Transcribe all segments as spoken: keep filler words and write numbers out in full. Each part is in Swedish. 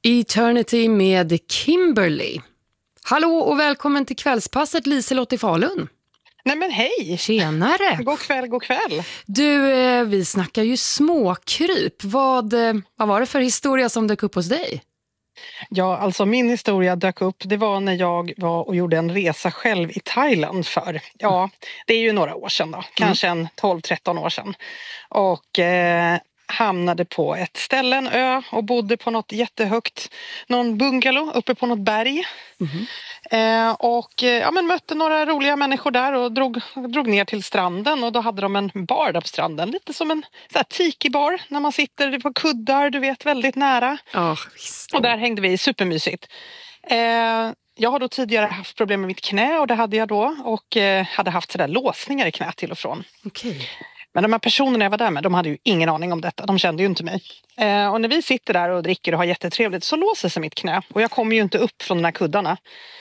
Eternity med Kimberly. Hallå och välkommen till kvällspasset, Liselott i Falun. Nej men hej! Tjenare! God kväll, god kväll. Du, eh, vi snackar ju småkryp. Vad, eh, vad var det för historia som dök upp hos dig? Ja, alltså min historia dök upp, det var när jag var och gjorde en resa själv i Thailand för, ja, det är ju några år sedan då, kanske en tolv tretton år sedan. Och eh, hamnade på ett ställe, en ö, och bodde på något jättehögt, någon bungalow uppe på något berg. Mm-hmm. Eh, och ja, men mötte några roliga människor där och drog, drog ner till stranden, och då hade de en bar där på stranden, lite som en så här tiki-bar när man sitter på kuddar, du vet, väldigt nära. Oh, visst. Och där hängde vi, supermysigt. Eh, jag har då tidigare haft problem med mitt knä, och det hade jag då, och eh, hade haft sådär låsningar i knät till och från. Okej. Okay. Men de här personerna jag var där med, de hade ju ingen aning om detta. De kände ju inte mig. Eh, och när vi sitter där och dricker och har jättetrevligt så låser sig mitt knä. Och jag kommer ju inte upp från de här kuddarna.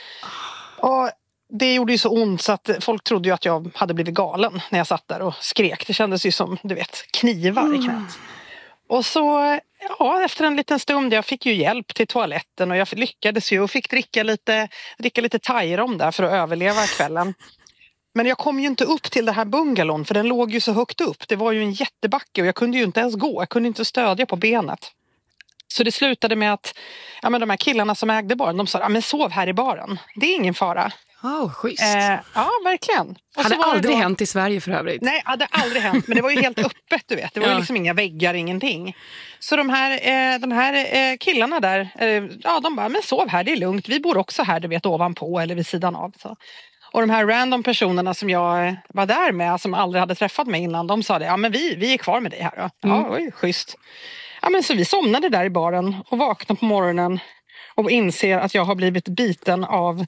Och det gjorde ju så ont så att folk trodde ju att jag hade blivit galen när jag satt där och skrek. Det kändes ju som, du vet, knivar mm. i knät. Och så, ja, efter en liten stund, jag fick ju hjälp till toaletten. Och jag lyckades ju och fick dricka lite, dricka lite thairom där för att överleva kvällen. Men jag kom ju inte upp till det här bungalon, för den låg ju så högt upp. Det var ju en jättebacke och jag kunde ju inte ens gå. Jag kunde inte stödja på benet. Så det slutade med att ja, men de här killarna som ägde baren, de sa, ja, men sov här i baren. Det är ingen fara. Oh, schysst. Eh, ja, verkligen. Och hade så var aldrig då... hänt i Sverige för övrigt. Nej, hade aldrig hänt. Men det var ju helt öppet, du vet. Det var ja. ju liksom inga väggar, ingenting. Så de här, eh, de här eh, killarna där, eh, ja, de bara, men sov här, det är lugnt. Vi bor också här, du vet, ovanpå eller vid sidan av. Så. Och de här random personerna som jag var där med, som aldrig hade träffat mig innan, de sa det, ja men vi, vi är kvar med dig här då. Ja, mm. oj, schysst. Ja men så vi somnade där i baren och vaknade på morgonen och inser att jag har blivit biten av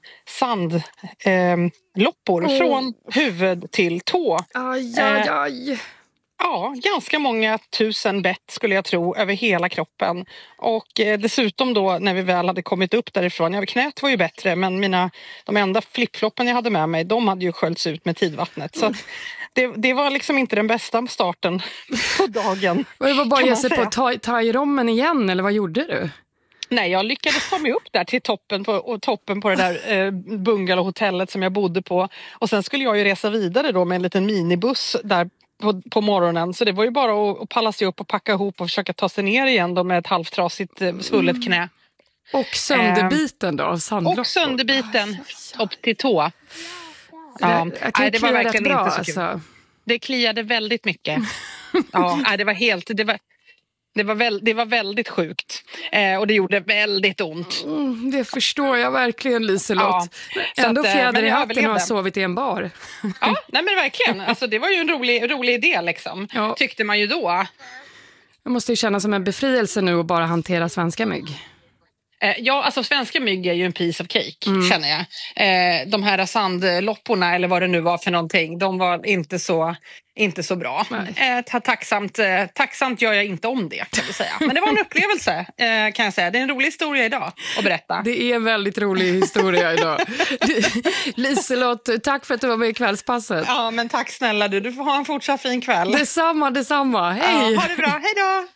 sandloppor eh, oh. från huvud till tå. Aj, aj, aj. Eh, Ja, ganska många tusen bett skulle jag tro över hela kroppen. Och eh, dessutom då när vi väl hade kommit upp därifrån, ja, knät var ju bättre, men mina, de enda flipfloppen jag hade med mig, de hade ju sköljts ut med tidvattnet. Så att det, det var liksom inte den bästa starten på dagen. Och det var bara att ge sig på thai-rommen igen, eller vad gjorde du? Nej, jag lyckades ta mig upp där till toppen på, och toppen på det där eh, bungalowhotellet som jag bodde på. Och sen skulle jag ju resa vidare då med en liten minibuss där På, på morgonen, så det var ju bara att, att palla sig upp och packa ihop och försöka ta sig ner igen då med ett halvtrasigt svullet knä. Och sönderbiten då? Sandloppor. Och sönderbiten upp till tå. Det, ja. Nej, det var verkligen bra, inte så kul. Alltså. Det kliade väldigt mycket. Ja, nej, det var helt... Det var, Det var, väl, det var väldigt sjukt. Eh, och det gjorde väldigt ont. Mm, det förstår jag verkligen, Liselott. Ja, ändå fjäder i hatten och har sovit i en bar. Ja, nej men verkligen. Alltså, det var ju en rolig, rolig idé liksom. Ja. Tyckte man ju då. Jag måste ju känna som en befrielse nu att bara hantera svenska mygg. Eh, ja, alltså svenska mygg är ju en piece of cake, mm. känner jag. Eh, de här sandlopporna, eller vad det nu var för någonting, de var inte så... Inte så bra. Eh, tacksamt, eh, tacksamt gör jag inte om det, kan vi säga. Men det var en upplevelse, eh, kan jag säga. Det är en rolig historia idag att berätta. Det är en väldigt rolig historia idag. Liselott, tack för att du var med i kvällspasset. Ja, men tack snälla du. Du får ha en fortsatt fin kväll. Detsamma, detsamma. Hej! Ja, ha det bra. Hej då!